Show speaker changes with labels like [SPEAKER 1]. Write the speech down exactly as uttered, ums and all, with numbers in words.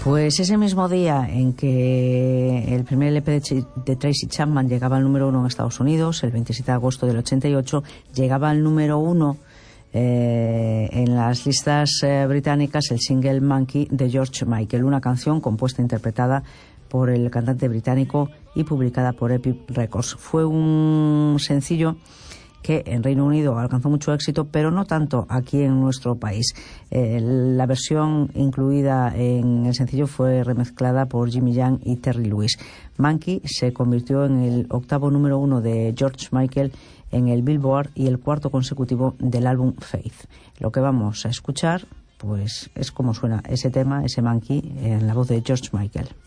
[SPEAKER 1] Pues ese mismo día en que el primer L P de, de Tracy Chapman llegaba al número uno en Estados Unidos, el veintisiete de agosto del ochenta y ocho, llegaba al número uno eh, en las listas eh, británicas el single Monkey de George Michael, una canción compuesta e interpretada por el cantante británico y publicada por Epic Records. Fue un sencillo que en Reino Unido alcanzó mucho éxito, pero no tanto aquí en nuestro país. Eh, la versión incluida en el sencillo fue remezclada por Jimmy Young y Terry Lewis. Monkey se convirtió en el octavo número uno de George Michael en el Billboard y el cuarto consecutivo del álbum Faith. Lo que vamos a escuchar, pues, es como suena ese tema, ese Monkey, en la voz de George Michael.